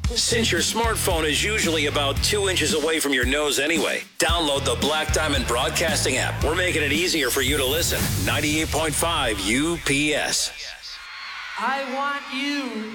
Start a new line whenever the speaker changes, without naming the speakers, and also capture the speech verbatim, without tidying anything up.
Since your smartphone is usually about two inches away from your nose anyway, download the Black Diamond Broadcasting app. We're making it easier for you to listen. ninety-eight point five U P S.
I want you